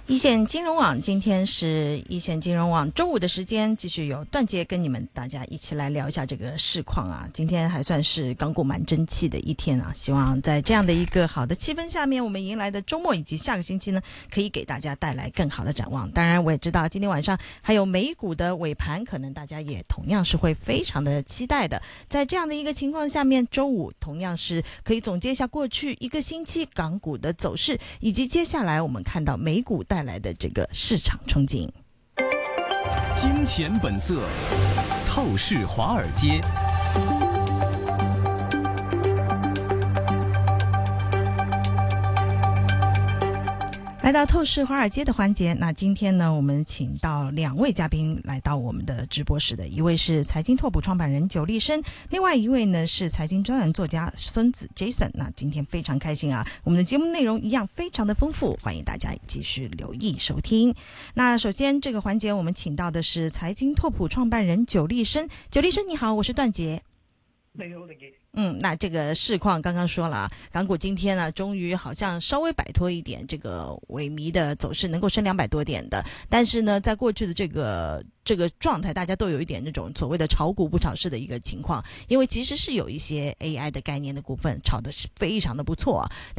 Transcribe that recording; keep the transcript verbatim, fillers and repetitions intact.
一线金融网，今天是一线金融网中午的时间，继续有段杰跟你们大家一起来聊一下这个市况啊。今天还算是港股蛮争气的一天啊，希望在这样的一个好的气氛下面，我们迎来的周末以及下个星期呢，可以给大家带来更好的展望。当然我也知道今天晚上还有美股的尾盘，可能大家也同样是会非常的期待的。在这样的一个情况下面，周五同样是可以总结一下过去一个星期港股的走势，以及接下来我们看到美股带来的这个市场憧憬。 金钱本色，透视华尔街。 来到透视华尔街的环节，那今天呢，我们请到两位嘉宾来到我们的直播室的，一位是财经拓普创办人久立生，另外一位呢是财经专栏作家孙子 Jason。那今天非常开心啊，我们的节目内容一样非常的丰富，欢迎大家继续留意收听。那首先这个环节我们请到的是财经拓普创办人久立生，久立生你好，我是段杰。 你好，林杰。 嗯，那这个市况刚刚说了啊，港股今天呢，终于好像稍微摆脱一点这个萎靡的走势，能够升两百多点的。但是呢，在过去的这个这个状态，大家都有一点那种所谓的炒股不炒市的一个情况，因为其实是有一些 A I 的概念的股份炒的是非常的不错啊。